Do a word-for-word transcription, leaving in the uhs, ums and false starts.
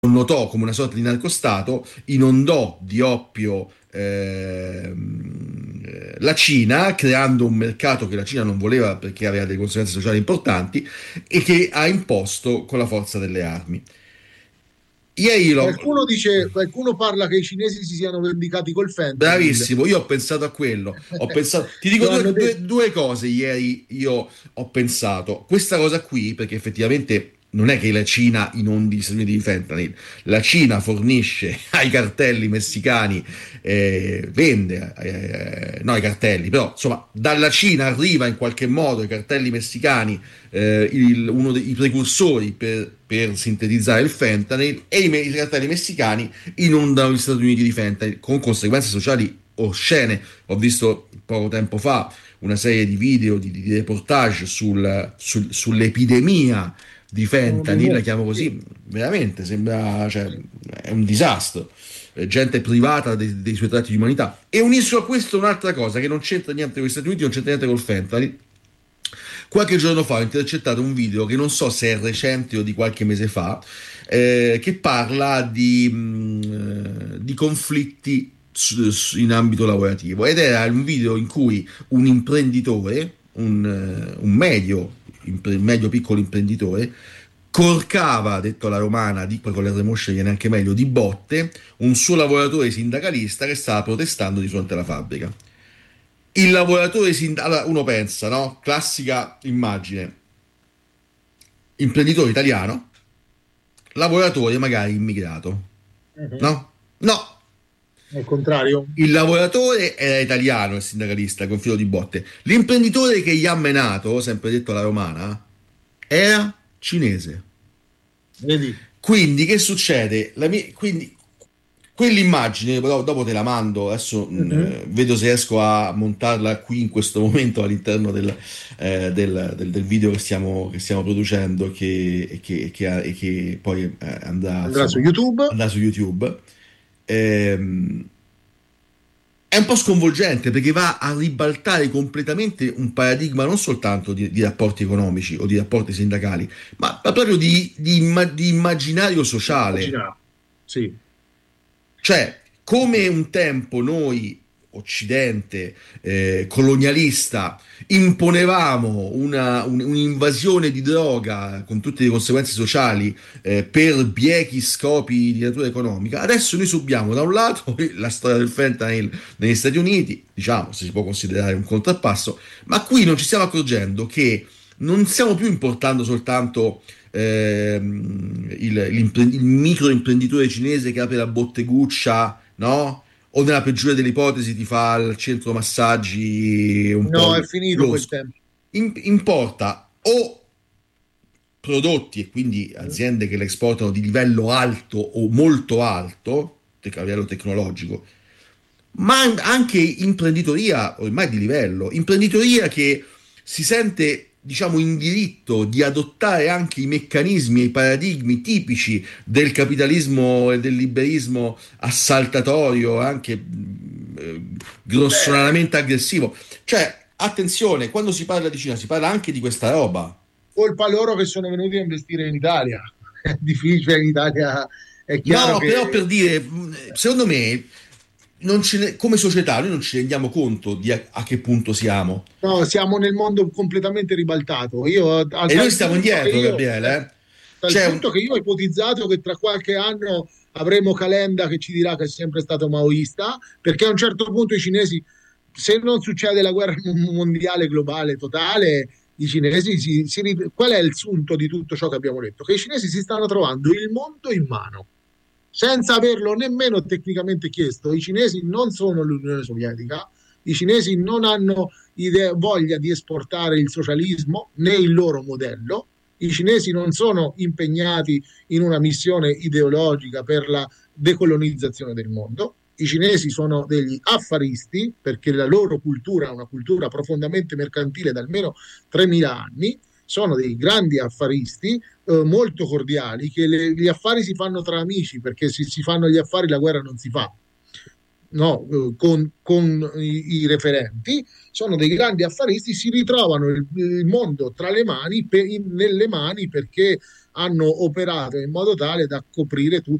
connotò come una sorta di narcostato, inondò di oppio ehm, eh, la Cina, creando un mercato che la Cina non voleva perché aveva delle conseguenze sociali importanti e che ha imposto con la forza delle armi. Ieri l'ho... Qualcuno dice, qualcuno parla che i cinesi si siano vendicati col fentanyl. Bravissimo, io ho pensato a quello. Ho pensato, ti dico Lo hanno due, detto. due- due cose ieri. Io ho pensato questa cosa qui perché effettivamente non è che la Cina inondi gli Stati Uniti di fentanyl. La Cina fornisce ai cartelli messicani, eh, vende, eh, no ai cartelli, però insomma dalla Cina arriva in qualche modo ai cartelli messicani eh, il- uno dei i precursori per, per sintetizzare il fentanyl e i, me- i cartelli messicani inondano gli Stati Uniti di fentanyl con conseguenze sociali oscene. Ho visto poco tempo fa una serie di video, di, di reportage sul- sul- sull'epidemia di Sono dei fentanyl, la mostri, chiamo sì. così, veramente sembra, cioè, è un disastro. Eh, Gente privata dei, dei suoi tratti di umanità. E unisco a questo un'altra cosa che non c'entra niente con gli Stati Uniti, non c'entra niente col fentanyl. Qualche giorno fa ho intercettato un video che non so se è recente o di qualche mese fa, eh, che parla di, mh, di conflitti su- su- in ambito lavorativo ed era un video in cui un imprenditore, un, eh, un medio, impre- medio piccolo imprenditore, corcava, detto alla romana, di, poi con le remosce viene anche meglio, di botte, un suo lavoratore sindacalista che stava protestando di fronte alla fabbrica. Il lavoratore sindacale, allora uno pensa, no? Classica immagine, imprenditore italiano, lavoratore magari immigrato, Mhm. no? No, Al contrario. il lavoratore era italiano, il sindacalista, con filo di botte. L'imprenditore che gli ha menato, sempre detto alla romana, era cinese. Vedi? Quindi che succede? La mia- quindi quell'immagine, però dopo te la mando, adesso mh, Mhm. eh, vedo se riesco a montarla qui in questo momento all'interno del, eh, del- del- del video che stiamo, che stiamo producendo che, e che, che ha- e che poi eh, andrà, Andrà su insomma, YouTube. andrà su YouTube. Ehm, è un po' sconvolgente perché va a ribaltare completamente un paradigma non soltanto di, di rapporti economici o di rapporti sindacali, ma, ma proprio di, di imma- di immaginario sociale. Immaginate. Sì. Cioè, come un tempo noi, Occidente, eh, colonialista, imponevamo una- un- un'invasione di droga con tutte le conseguenze sociali eh, per biechi scopi di natura economica, adesso noi subiamo da un lato la storia del fentanyl negli Stati Uniti, diciamo, se si può considerare un contrappasso, ma qui non ci stiamo accorgendo che non stiamo più importando soltanto ehm, il, l'impre- il microimprenditore cinese che apre la botteguccia, no? O nella peggiore delle ipotesi ti fa il centro massaggi un po' No, è finito quel losco. tempo. In- importa o prodotti e quindi Mm. aziende che le esportano di livello alto o molto alto, tec- a livello tecnologico, ma anche imprenditoria ormai di livello, imprenditoria che si sente, diciamo, in diritto di adottare anche i meccanismi e i paradigmi tipici del capitalismo e del liberismo assaltatorio, anche eh, Beh, grossolanamente aggressivo. Cioè, attenzione, quando si parla di Cina si parla anche di questa roba. colpa loro che sono venuti a investire in Italia. È difficile, in Italia è chiaro No, che però per dire, mh, secondo me, non ce ne- come società noi non ci rendiamo conto di a, a che punto siamo. no, siamo nel mondo completamente ribaltato. Io, a E noi tal stiamo punto che indietro, io, Gabriele. eh, Eh? tal C'è un... punto che io ho ipotizzato che tra qualche anno avremo Calenda che ci dirà che è sempre stato maoista, perché a un certo punto i cinesi, se non succede la guerra mondiale globale totale, i cinesi si, si ri- qual è il sunto di tutto ciò che abbiamo detto? Che i cinesi si stanno trovando il mondo in mano senza averlo nemmeno tecnicamente chiesto. I cinesi non sono l'Unione Sovietica, i cinesi non hanno idea, voglia di esportare il socialismo né il loro modello, i cinesi non sono impegnati in una missione ideologica per la decolonizzazione del mondo. I cinesi sono degli affaristi perché la loro cultura è una cultura profondamente mercantile da almeno tremila anni, sono dei grandi affaristi eh, molto cordiali, che le, gli affari si fanno tra amici, perché se si fanno gli affari la guerra non si fa. no, eh, con, con i, i referenti, sono dei grandi affaristi, si ritrovano il, il mondo tra le mani, per- in- nelle mani perché hanno operato in modo tale da coprire